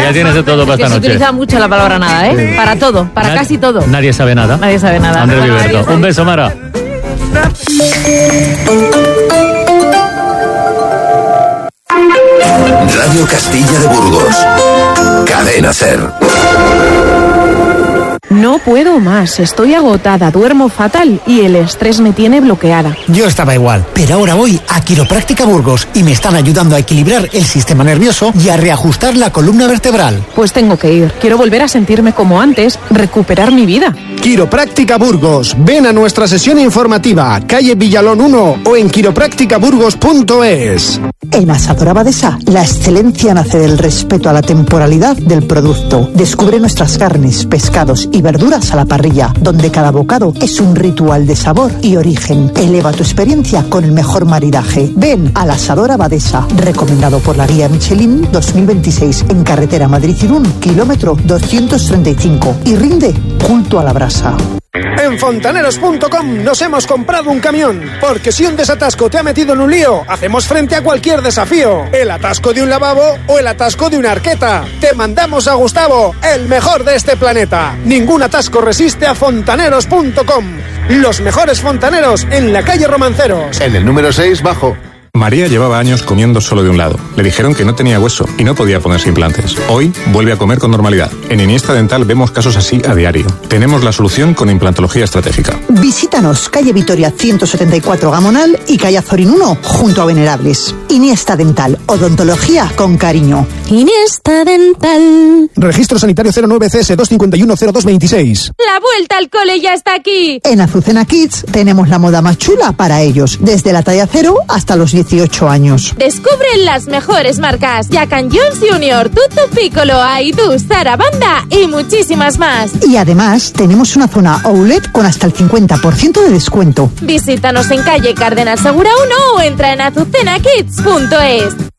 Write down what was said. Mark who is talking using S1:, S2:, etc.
S1: Ya tienes de todo para esta
S2: Se
S1: noche.
S2: utiliza mucho la palabra nada, ¿eh?
S1: Sí.
S2: Para todo, para casi todo.
S1: Nadie sabe nada.
S2: Nadie sabe nada.
S1: Andrés
S2: Bueno,
S1: Viverto.
S2: adiós.
S1: Un beso, Mara.
S3: Radio Castilla de Burgos. Cadena SER.
S4: No puedo más, estoy agotada, duermo fatal y el estrés me tiene bloqueada.
S5: Yo estaba igual, pero ahora voy a Quiropráctica Burgos y me están ayudando a equilibrar el sistema nervioso y a reajustar la columna vertebral.
S4: Pues tengo que ir, quiero volver a sentirme como antes, recuperar mi vida.
S6: Quiropráctica Burgos. Ven a nuestra sesión informativa, calle Villalón 1 o en quiroprácticaburgos.es.
S7: En Asadora Abadesa, la excelencia nace del respeto a la temporalidad del producto. Descubre nuestras carnes, pescados y verduras a la parrilla, donde cada bocado es un ritual de sabor y origen. Eleva tu experiencia con el mejor maridaje. Ven a la Asadora Abadesa, recomendado por la guía Michelin 2026, en carretera Madrid-Irún, kilómetro 235, y rinde culto a la brasa.
S6: En fontaneros.com nos hemos comprado un camión, porque si un desatasco te ha metido en un lío, hacemos frente a cualquier desafío. El atasco de un lavabo o el atasco de una arqueta. Te mandamos a Gustavo, el mejor de este planeta. Ningún atasco resiste a fontaneros.com. Los mejores fontaneros en la calle Romanceros.
S3: En el número 6, bajo.
S8: María llevaba años comiendo solo de un lado. Le dijeron que no tenía hueso y no podía ponerse implantes. Hoy vuelve a comer con normalidad. En Iniesta Dental vemos casos así a diario. Tenemos la solución con implantología estratégica.
S7: Visítanos, calle Vitoria 174 Gamonal y calle Azorín 1, junto a Venerables. Iniesta Dental, odontología con cariño.
S4: Iniesta Dental.
S6: Registro sanitario 09CS 2510226.
S2: La vuelta al cole ya está aquí.
S7: En Azucena Kids tenemos la moda más chula para ellos, desde la talla 0 hasta los 18 años.
S2: Descubre las mejores marcas: Jack & Jones Junior, Tutu Piccolo, Aidú, Sarabanda y muchísimas más.
S7: Y además tenemos una zona outlet con hasta el 50% de descuento.
S2: Visítanos en calle Cardenal Segura 1 o entra en azucenakids.es.